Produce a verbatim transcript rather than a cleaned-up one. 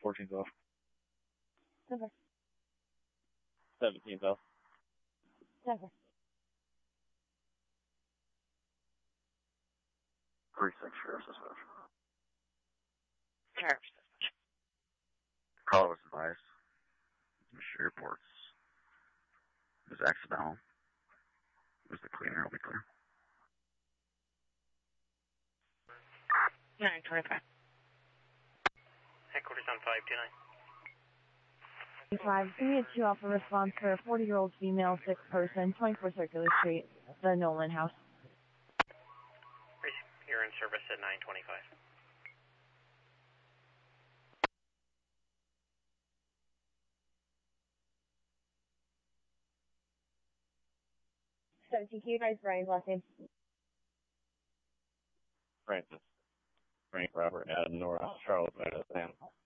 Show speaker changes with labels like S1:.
S1: fourteenth off.
S2: Never.
S1: seventeenth off.
S2: Never.
S3: three six Sheriff's Dispatch.
S4: Sheriff's Dispatch.
S3: Caller was advised. Mister reports. It was accidental. It was the cleaner. It'll be clear.
S4: nine twenty-five.
S5: Headquarters on five two nine.
S2: Five, give me a two alpha response for a forty-year-old female sick person, twenty-four Circular Street, the Nolan House.
S5: You're in service at nine twenty-five.
S2: seventeen, can you guys Brian's last name?
S1: Francis. Frank Robert Adam Nora Charles Sam.